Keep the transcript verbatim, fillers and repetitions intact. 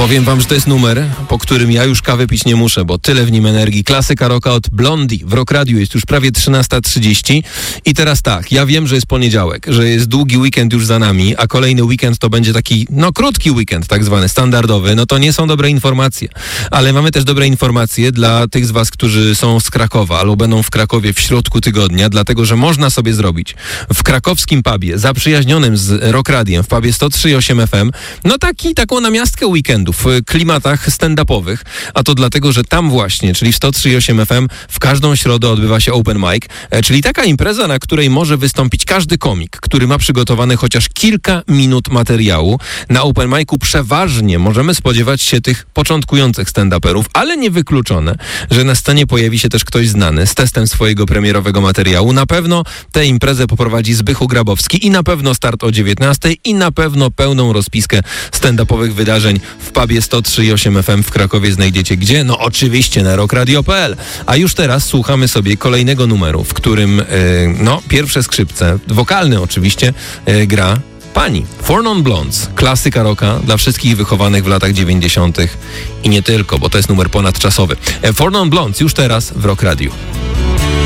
Powiem wam, że to jest numer, po którym ja już kawę pić nie muszę, bo tyle w nim energii. Klasyka rocka od Blondie w Rock Radio. Jest już prawie trzynasta trzydzieści. I teraz tak, ja wiem, że jest poniedziałek, że jest długi weekend już za nami, a kolejny weekend to będzie taki, no krótki weekend tak zwany, standardowy. No to nie są dobre informacje. Ale mamy też dobre informacje dla tych z was, którzy są z Krakowa albo będą w Krakowie w środku tygodnia, dlatego, że można sobie zrobić w krakowskim pubie, zaprzyjaźnionym z Rock Radiem, w pubie sto trzy i osiem F M, no taki, taką namiastkę weekendu w klimatach stand-upowych, a to dlatego, że tam właśnie, czyli w sto trzy i osiem F M, w każdą środę odbywa się open mic, czyli taka impreza, na której może wystąpić każdy komik, który ma przygotowane chociaż kilka minut materiału. Na open micu przeważnie możemy spodziewać się tych początkujących stand-uperów, ale niewykluczone, że na scenie pojawi się też ktoś znany z testem swojego premierowego materiału. Na pewno tę imprezę poprowadzi Zbychu Grabowski i na pewno start o dziewiętnastej i na pewno pełną rozpiskę stand-upowych wydarzeń w pubie sto trzy i osiem F M w Krakowie znajdziecie gdzie? No oczywiście na rock radio kropka p l. A już teraz słuchamy sobie kolejnego numeru, w którym yy, no pierwsze skrzypce, wokalny oczywiście, yy, gra pani Four Non Blondes, klasyka rocka dla wszystkich wychowanych w latach dziewięćdziesiątych i nie tylko, bo to jest numer ponadczasowy. Four Non Blondes już teraz w Rock Radio.